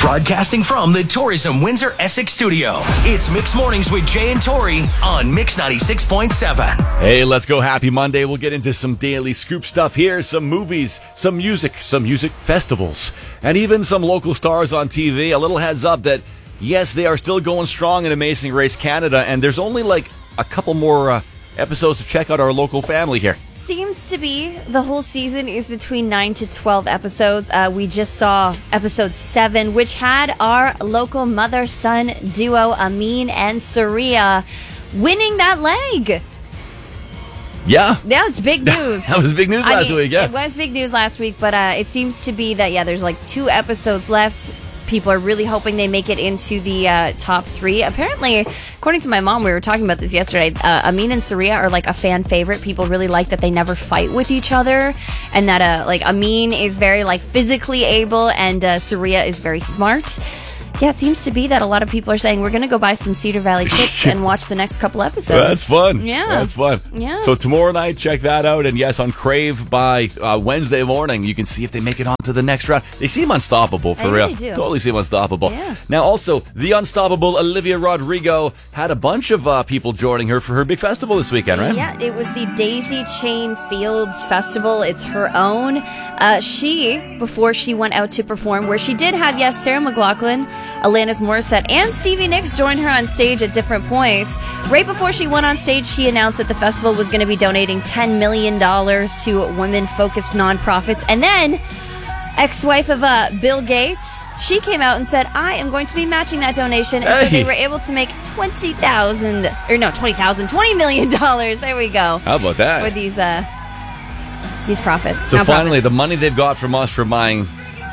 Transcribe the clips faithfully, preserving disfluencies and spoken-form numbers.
Broadcasting from the Tourism Windsor Essex studio, it's Mix Mornings with Jay and Tori on Mix ninety-six point seven. Hey, let's go. Happy Monday. We'll get into some daily scoop stuff here, some movies, some music, some music festivals, and even some local stars on T V. A little heads up that, yes, they are still going strong in Amazing Race Canada, and there's only like a couple more uh, episodes to check out our local family here. Seems to be the whole season is between nine to twelve episodes. Uh, we just saw episode seven, which had our local mother-son duo, Amin and Saria, winning that leg. Yeah. Yeah, it's big news. That was big news last I mean, week, yeah. It was big news last week, but uh, it seems to be that, yeah, there's like two episodes left. People are really hoping they make it into the uh, top three. Apparently, according to my mom, we were talking about this yesterday, uh, Amin and Saria are like a fan favorite. People really like that they never fight with each other, and that uh, like Amin is very like physically able, and uh, Saria is very smart. Yeah, it seems to be that a lot of people are saying we're going to go buy some Cedar Valley chips and watch the next couple episodes. That's fun. Yeah. That's fun. Yeah. So tomorrow night, check that out. And yes, on Crave by uh, Wednesday morning, you can see if they make it on to the next round. They seem unstoppable, for I real. really do. Totally seem unstoppable. Yeah. Now, also, the unstoppable Olivia Rodrigo had a bunch of uh, people joining her for her big festival this weekend, right? Yeah, it was the Daisy Chain Fields Festival. It's her own. Uh, she, before she went out to perform, where she did have, yes, Sarah McLachlan, Alanis Morissette, and Stevie Nicks joined her on stage at different points. Right before she went on stage, she announced that the festival was going to be donating ten million dollars to women-focused nonprofits. And then, ex-wife of uh, Bill Gates, she came out and said, I am going to be matching that donation. And Hey. so they were able to make twenty thousand dollars, or no, twenty thousand dollars, twenty million dollars. There we go. How about that? For these, uh, these profits. So Now finally, profits. the money they've got from us for buying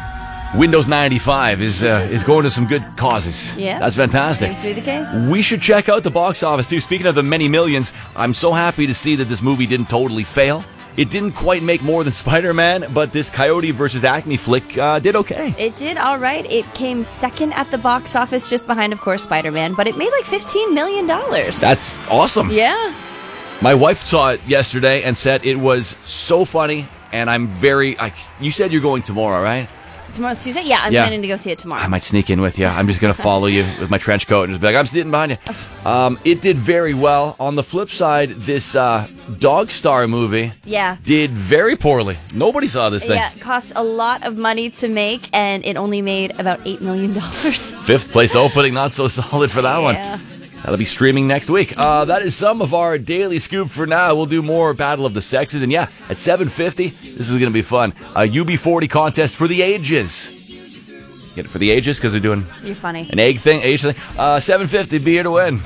Windows ninety-five is uh, is going to some good causes. Yeah. That's fantastic. Seems to be the case. We should check out the box office, too. Speaking of the many millions, I'm so happy to see that this movie didn't totally fail. It didn't quite make more than Spider-Man, but this Coyote versus Acme flick uh, did okay. It did all right. It came second at the box office, just behind, of course, Spider-Man, but it made like fifteen million dollars. That's awesome. Yeah. My wife saw it yesterday and said it was so funny, and I'm very... I, you said you're going tomorrow, right? Tomorrow's Tuesday? Yeah, I'm Yeah. planning to go see it tomorrow. I might sneak in with you. I'm just going to follow you with my trench coat and just be like, I'm sitting behind you. Um, it did very well. On the flip side, this uh, Dog Star movie Yeah. did very poorly. Nobody saw this thing. Yeah, it cost a lot of money to make, and it only made about eight million dollars. Fifth place opening, not so solid for that Yeah. one. That'll be streaming next week. Uh, that is some of our daily scoop for now. We'll do more Battle of the Sexes. And yeah, at seven fifty, this is going to be fun. A U B forty contest for the ages. Get it for the ages because they're doing You're funny. an egg thing, age thing. Uh, seven fifty, be here to win.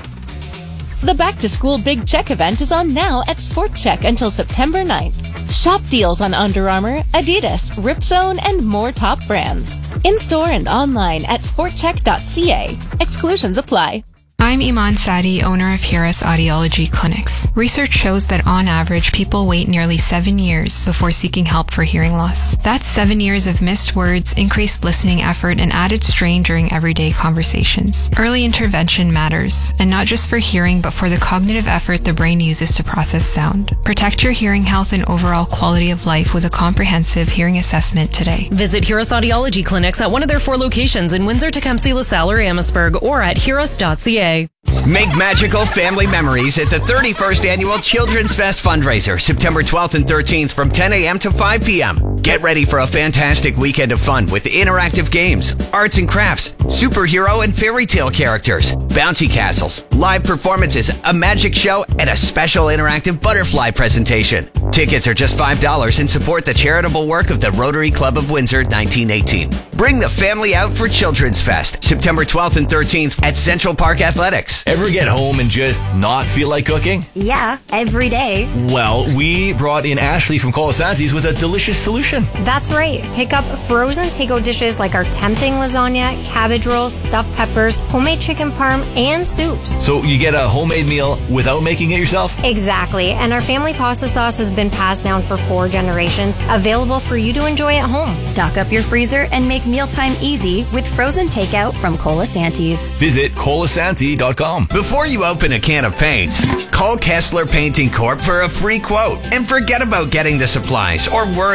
The Back to School Big Check event is on now at Sport Check until September ninth. Shop deals on Under Armour, Adidas, Ripzone, and more top brands. In-store and online at sport check dot c a. Exclusions apply. I'm Iman Sadi, owner of Hiras Audiology Clinics. Research shows that on average, people wait nearly seven years before seeking help for hearing loss. That's seven years of missed words, increased listening effort, and added strain during everyday conversations. Early intervention matters, and not just for hearing, but for the cognitive effort the brain uses to process sound. Protect your hearing health and overall quality of life with a comprehensive hearing assessment today. Visit Hiras Audiology Clinics at one of their four locations in Windsor, Tecumseh, LaSalle, or Amherstburg, or at hiras dot c a. Make magical family memories at the thirty-first Annual Children's Fest fundraiser, September twelfth and thirteenth from ten a.m. to five p.m. Get ready for a fantastic weekend of fun with interactive games, arts and crafts, superhero and fairy tale characters, bouncy castles, live performances, a magic show, and a special interactive butterfly presentation. Tickets are just five dollars and support the charitable work of the Rotary Club of Windsor nineteen eighteen. Bring the family out for Children's Fest, September twelfth and thirteenth at Central Park Athletics. Ever get home and just not feel like cooking? Yeah, every day. Well, we brought in Ashley from Colasanti's with a delicious solution. That's right. Pick up frozen to-go dishes like our tempting lasagna, cabbage rolls, stuffed peppers, homemade chicken parm, and soups. So you get a homemade meal without making it yourself? Exactly. And our family pasta sauce has been passed down for four generations, available for you to enjoy at home. Stock up your freezer and make mealtime easy with frozen takeout from Colasanti's. Visit colasanti dot com. Before you open a can of paints, call Kessler Painting Corp for a free quote. And forget about getting the supplies or worrying about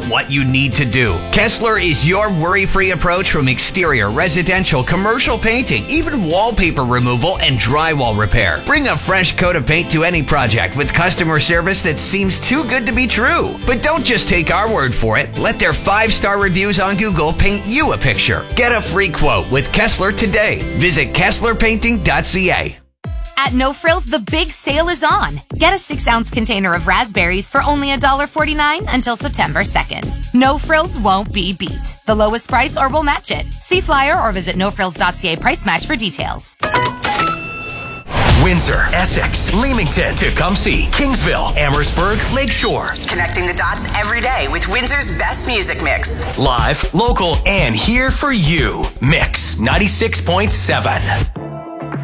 out what you need to do. Kessler is your worry-free approach from exterior, residential, commercial painting, even wallpaper removal and drywall repair. Bring a fresh coat of paint to any project with customer service that seems too good to be true. But don't just take our word for it. Let their five-star reviews on Google paint you a picture. Get a free quote with Kessler today. Visit kessler painting dot c a. At No Frills, the big sale is on. Get a six-ounce container of raspberries for only one dollar forty-nine until September second. No Frills won't be beat. The lowest price or we'll match it. See flyer or visit no frills dot c a price match for details. Windsor, Essex, Leamington, Tecumseh, Kingsville, Amherstburg, Lakeshore. Connecting the dots every day with Windsor's best music mix. Live, local, and here for you. Mix ninety-six point seven.